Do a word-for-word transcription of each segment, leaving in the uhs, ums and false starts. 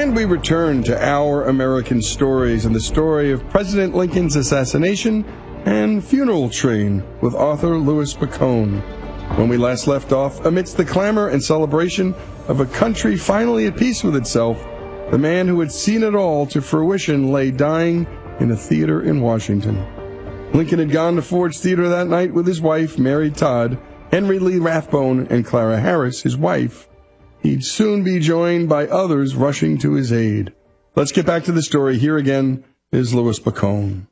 And we return to Our American Stories and the story of President Lincoln's assassination and funeral train with author Louis Picone. When we last left off, amidst the clamor and celebration of a country finally at peace with itself, the man who had seen it all to fruition lay dying in a theater in Washington. Lincoln had gone to Ford's Theater that night with his wife, Mary Todd, Henry Lee Rathbone, and Clara Harris, his wife. He'd soon be joined by others rushing to his aid. Let's get back to the story. Here again is Louis Picone.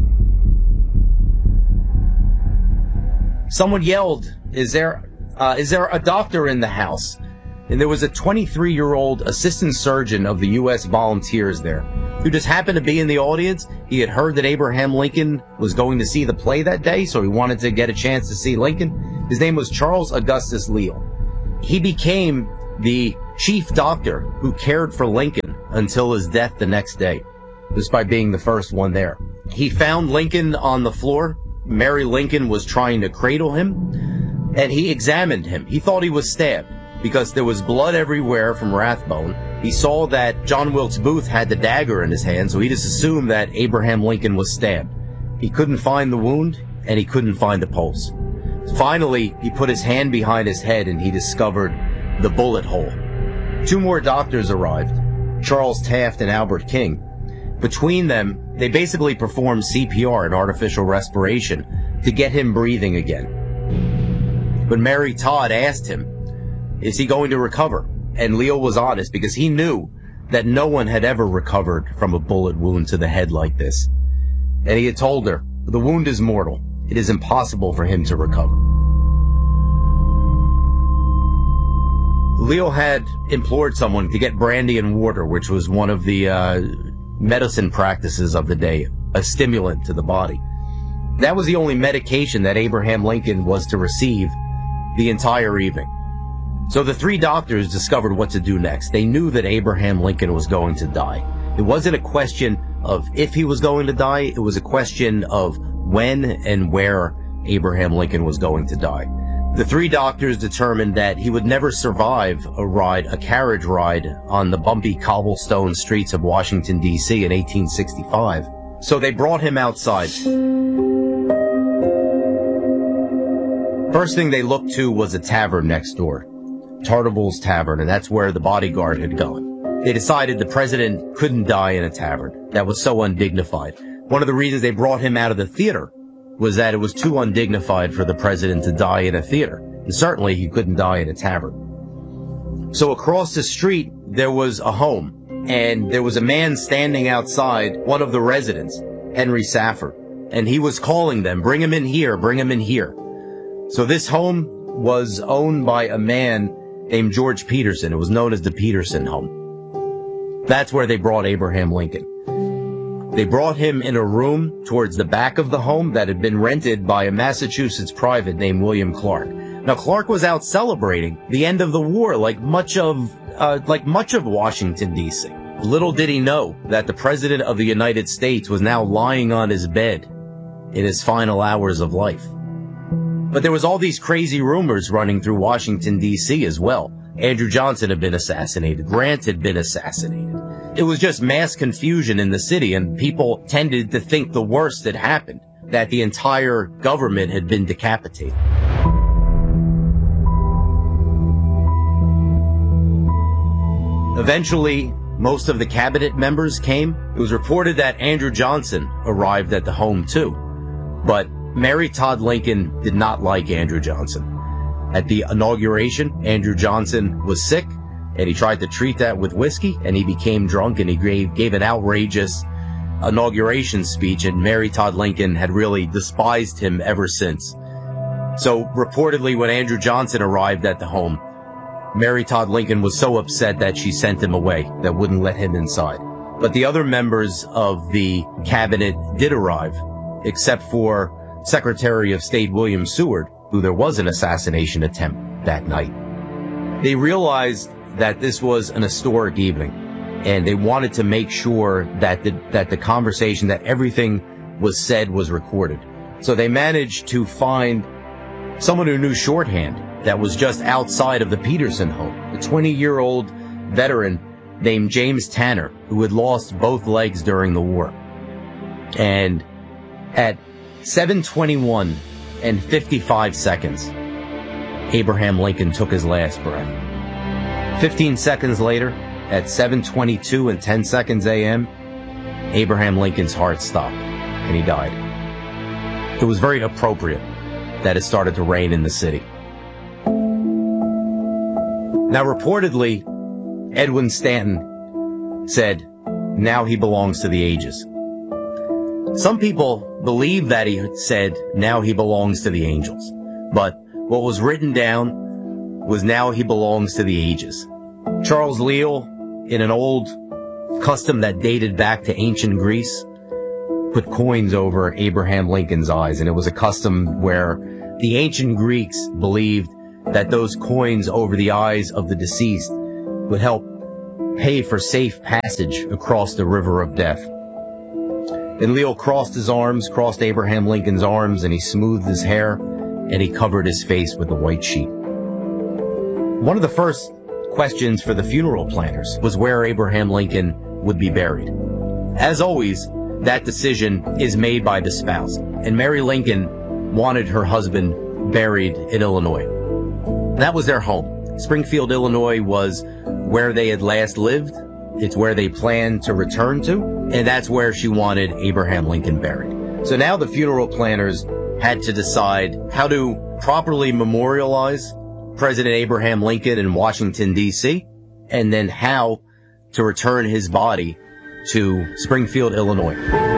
Someone yelled, is there, uh, is there a doctor in the house? And there was a twenty-three-year-old assistant surgeon of the U S Volunteers there, who just happened to be in the audience. He had heard that Abraham Lincoln was going to see the play that day, so he wanted to get a chance to see Lincoln. His name was Charles Augustus Leal. He became the chief doctor who cared for Lincoln until his death the next day, just by being the first one there. He found Lincoln on the floor. Mary Lincoln was trying to cradle him, and he examined him. He thought he was stabbed because there was blood everywhere from Rathbone. He saw that John Wilkes Booth had the dagger in his hand, so he just assumed that Abraham Lincoln was stabbed. He couldn't find the wound, and he couldn't find the pulse. Finally, he put his hand behind his head, and he discovered the bullet hole. Two more doctors arrived, Charles Taft and Albert King. Between them, they basically performed C P R and artificial respiration to get him breathing again. But Mary Todd asked him, is he going to recover? And Leal was honest because he knew that no one had ever recovered from a bullet wound to the head like this. And he had told her, the wound is mortal. It is impossible for him to recover. Leal had implored someone to get brandy and water, which was one of the uh, medicine practices of the day, a stimulant to the body. That was the only medication that Abraham Lincoln was to receive the entire evening. So the three doctors discovered what to do next. They knew that Abraham Lincoln was going to die. It wasn't a question of if he was going to die, it was a question of when and where Abraham Lincoln was going to die. The three doctors determined that he would never survive a ride, a carriage ride on the bumpy cobblestone streets of Washington, D C in eighteen sixty-five. So they brought him outside. First thing they looked to was a tavern next door, Tartavel's Tavern, and that's where the bodyguard had gone. They decided the president couldn't die in a tavern. That was so undignified. One of the reasons they brought him out of the theater was that it was too undignified for the president to die in a theater. And certainly he couldn't die in a tavern. So across the street, there was a home, and there was a man standing outside one of the residents, Henry Safford, and he was calling them, bring him in here, bring him in here. So this home was owned by a man named George Peterson. It was known as the Peterson home. That's where they brought Abraham Lincoln. They brought him in a room towards the back of the home that had been rented by a Massachusetts private named William Clark. Now, Clark was out celebrating the end of the war like much of, uh, like much of Washington, D C. Little did he know that the President of the United States was now lying on his bed in his final hours of life. But there was all these crazy rumors running through Washington, D C as well. Andrew Johnson had been assassinated. Grant had been assassinated. It was just mass confusion in the city, and people tended to think the worst had happened, that the entire government had been decapitated. Eventually, most of the cabinet members came. It was reported that Andrew Johnson arrived at the home too. But Mary Todd Lincoln did not like Andrew Johnson. At the inauguration, Andrew Johnson was sick, and he tried to treat that with whiskey, and he became drunk, and he gave, gave an outrageous inauguration speech, and Mary Todd Lincoln had really despised him ever since. So reportedly, when Andrew Johnson arrived at the home, Mary Todd Lincoln was so upset that she sent him away, that wouldn't let him inside. But the other members of the cabinet did arrive, except for Secretary of State William Seward, who there was an assassination attempt that night. They realized that this was an historic evening, and they wanted to make sure that the, that the conversation, that everything was said was recorded. So they managed to find someone who knew shorthand that was just outside of the Peterson home, a twenty-year-old veteran named James Tanner, who had lost both legs during the war. And at seven twenty-one and fifty-five seconds, Abraham Lincoln took his last breath. fifteen seconds later, at seven twenty-two and ten seconds a m, Abraham Lincoln's heart stopped, and he died. It was very appropriate that it started to rain in the city. Now, reportedly, Edwin Stanton said, "Now he belongs to the ages." Some people believe that he said, "Now he belongs to the angels." But what was written down was, "Now he belongs to the ages." Charles Lyell, in an old custom that dated back to ancient Greece, put coins over Abraham Lincoln's eyes. And it was a custom where the ancient Greeks believed that those coins over the eyes of the deceased would help pay for safe passage across the river of death. And Lyell crossed his arms, crossed Abraham Lincoln's arms, and he smoothed his hair, and he covered his face with a white sheet. One of the first questions for the funeral planners was where Abraham Lincoln would be buried. As always, that decision is made by the spouse, and Mary Lincoln wanted her husband buried in Illinois. That was their home. Springfield, Illinois was where they had last lived. It's where they planned to return to, and that's where she wanted Abraham Lincoln buried. So now the funeral planners had to decide how to properly memorialize President Abraham Lincoln in Washington, D C, and then how to return his body to Springfield, Illinois.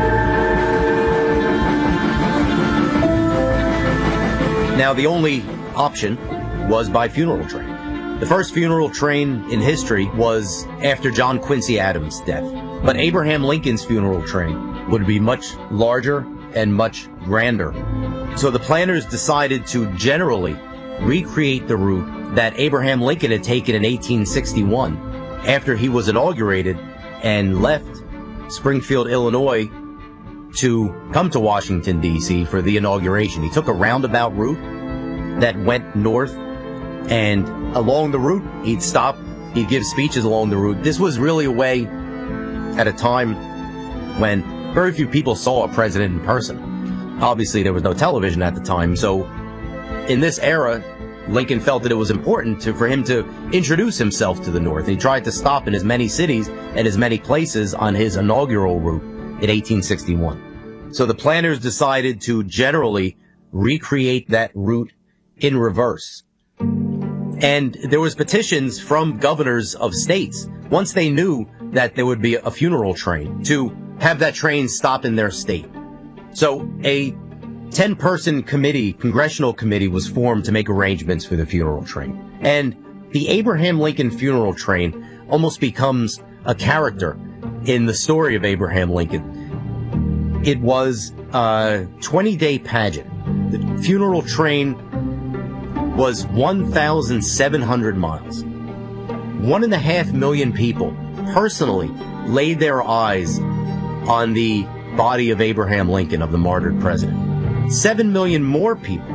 Now, the only option was by funeral train. The first funeral train in history was after John Quincy Adams' death. But Abraham Lincoln's funeral train would be much larger and much grander. So the planners decided to generally recreate the route that Abraham Lincoln had taken in eighteen sixty-one after he was inaugurated and left Springfield, Illinois to come to Washington, D C for the inauguration. He took a roundabout route that went north, and along the route, he'd stop, he'd give speeches along the route. This was really a way at a time when very few people saw a president in person. Obviously, there was no television at the time, so in this era, Lincoln felt that it was important to, for him to introduce himself to the North. He tried to stop in as many cities and as many places on his inaugural route in eighteen sixty-one. So the planners decided to generally recreate that route in reverse. And there was petitions from governors of states, once they knew that there would be a funeral train, to have that train stop in their state. So a ten-person committee, congressional committee, was formed to make arrangements for the funeral train. And the Abraham Lincoln funeral train almost becomes a character in the story of Abraham Lincoln. It was a twenty-day pageant. The funeral train was one thousand seven hundred miles. One and a half million people personally laid their eyes on the body of Abraham Lincoln, of the martyred president. Seven million more people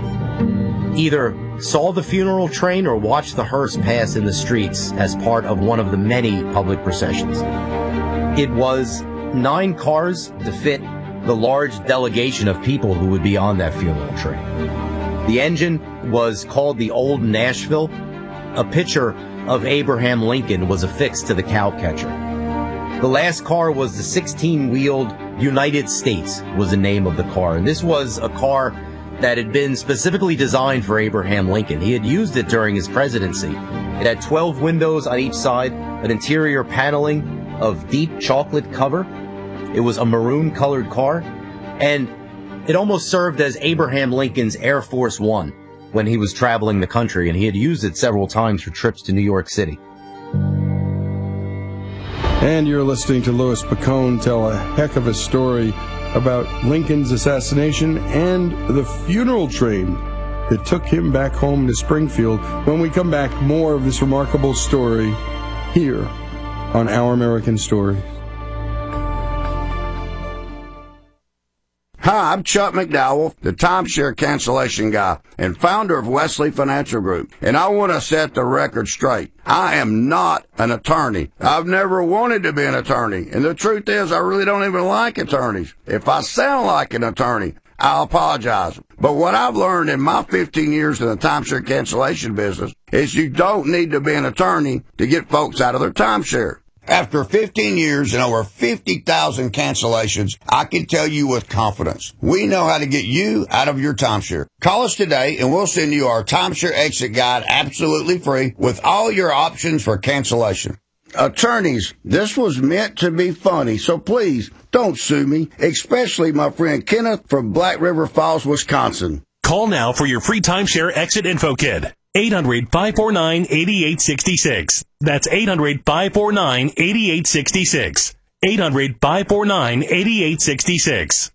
either saw the funeral train or watched the hearse pass in the streets as part of one of the many public processions. It was nine cars to fit the large delegation of people who would be on that funeral train. The engine was called the Old Nashville. A picture of Abraham Lincoln was affixed to the cowcatcher. The last car was the sixteen-wheeled United States, was the name of the car. And this was a car that had been specifically designed for Abraham Lincoln. He had used it during his presidency. It had twelve windows on each side, an interior paneling of deep chocolate cover. It was a maroon-colored car, and it almost served as Abraham Lincoln's Air Force One when he was traveling the country, and he had used it several times for trips to New York City. And you're listening to Louis Picone tell a heck of a story about Lincoln's assassination and the funeral train that took him back home to Springfield. When we come back, more of this remarkable story here on Our American Stories. Hi, I'm Chuck McDowell, the timeshare cancellation guy and founder of Wesley Financial Group. And I want to set the record straight. I am not an attorney. I've never wanted to be an attorney. And the truth is, I really don't even like attorneys. If I sound like an attorney, I'll apologize. But what I've learned in my fifteen years in the timeshare cancellation business is you don't need to be an attorney to get folks out of their timeshare. After fifteen years and over fifty thousand cancellations, I can tell you with confidence, we know how to get you out of your timeshare. Call us today and we'll send you our timeshare exit guide absolutely free with all your options for cancellation. Attorneys, this was meant to be funny, so please don't sue me, especially my friend Kenneth from Black River Falls, Wisconsin. Call now for your free timeshare exit info kit. eight hundred, five four nine, eight eight six six. That's eight hundred, five four nine, eight eight six six. eight hundred, five four nine, eight eight six six.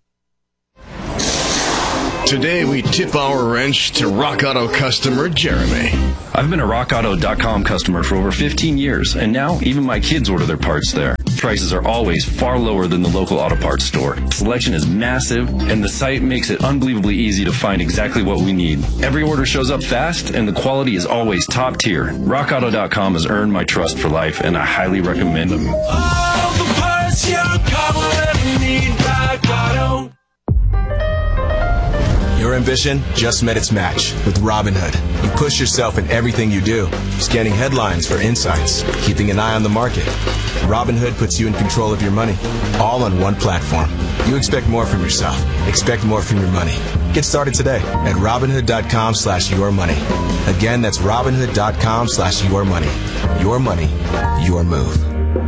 Today we tip our wrench to Rock Auto customer Jeremy. I've been a rock auto dot com customer for over fifteen years, and now even my kids order their parts there. Prices are always far lower than the local auto parts store. Selection is massive, and the site makes it unbelievably easy to find exactly what we need. Every order shows up fast, and the quality is always top tier. rock auto dot com has earned my trust for life, and I highly recommend them. All the parts your car will ever need, Rock Auto. Your ambition just met its match with Robinhood. You push yourself in everything you do, scanning headlines for insights, keeping an eye on the market. Robinhood puts you in control of your money, all on one platform. You expect more from yourself. Expect more from your money. Get started today at Robinhood.com slash your money. Again, that's Robinhood.com slash your money. Your money, your move.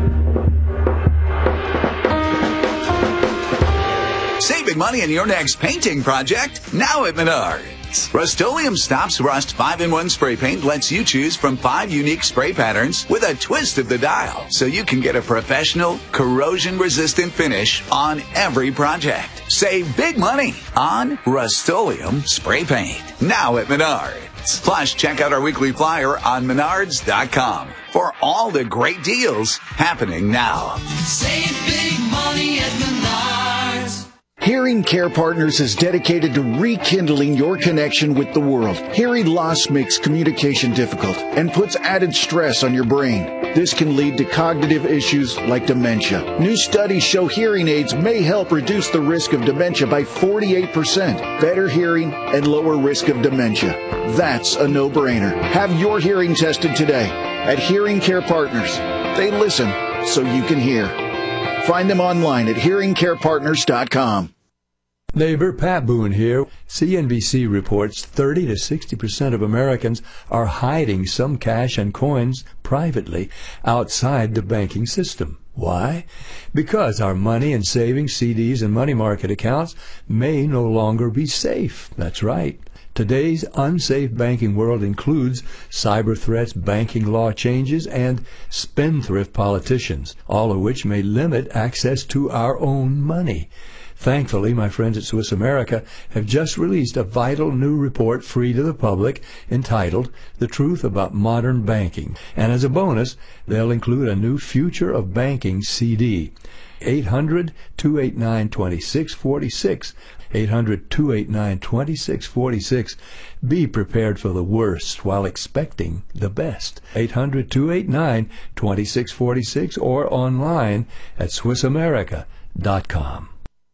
Save big money in your next painting project now at Menards. Rust-Oleum Stops Rust five in one spray paint lets you choose from five unique spray patterns with a twist of the dial, so you can get a professional, corrosion-resistant finish on every project. Save big money on Rust-Oleum spray paint now at Menards. Plus, check out our weekly flyer on menards dot com for all the great deals happening now. Save big money at Menards. Hearing Care Partners is dedicated to rekindling your connection with the world. Hearing loss makes communication difficult and puts added stress on your brain. This can lead to cognitive issues like dementia. New studies show hearing aids may help reduce the risk of dementia by forty-eight percent. Better hearing and lower risk of dementia. That's a no-brainer. Have your hearing tested today at Hearing Care Partners. They listen so you can hear. Find them online at hearing care partners dot com. Neighbor Pat Boone here. C N B C reports thirty to sixty percent of Americans are hiding some cash and coins privately outside the banking system. Why? Because our money and savings, C Ds, and money market accounts may no longer be safe. That's right. Today's unsafe banking world includes cyber threats, banking law changes, and spendthrift politicians, all of which may limit access to our own money. Thankfully, my friends at Swiss America have just released a vital new report free to the public entitled The Truth About Modern Banking. And as a bonus, they'll include a new Future of Banking C D. eight hundred, two eight nine, two six four six. eight hundred, two eight nine, two six four six. Be prepared for the worst while expecting the best. eight hundred, two eight nine, two six four six or online at swiss america dot com.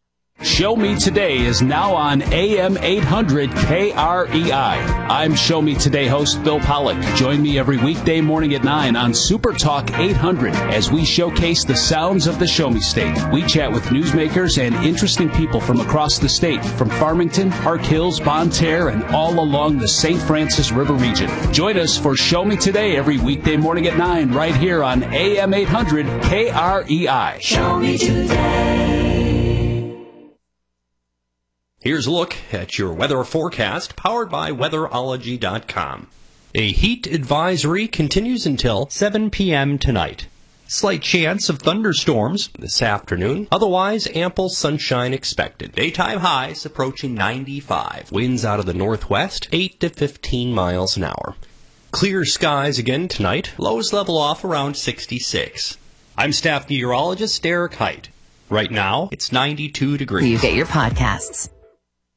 Show Me Today is now on A M eight hundred K R E I. I'm Show Me Today host Bill Pollock. Join me every weekday morning at nine on Super Talk eight hundred as we showcase the sounds of the Show Me State. We chat with newsmakers and interesting people from across the state, from Farmington, Park Hills, Bonne Terre, and all along the Saint Francis River region. Join us for Show Me Today every weekday morning at nine right here on A M eight hundred K R E I. Show Me Today. Here's a look at your weather forecast, powered by weatherology dot com. A heat advisory continues until seven p.m. tonight. Slight chance of thunderstorms this afternoon. Otherwise, ample sunshine expected. Daytime highs approaching ninety-five. Winds out of the northwest, eight to fifteen miles an hour. Clear skies again tonight. Lows level off around sixty-six. I'm staff meteorologist Derek Height. Right now, it's ninety-two degrees. You get your podcasts.